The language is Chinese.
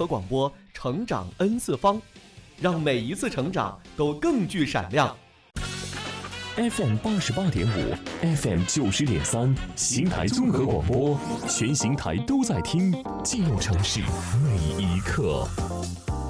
合广播成长 N 次方，让每一次成长都更具闪亮。 FM 88.5 FM 90.3，邢台综合广播，全邢台都在听，记录城市每一刻。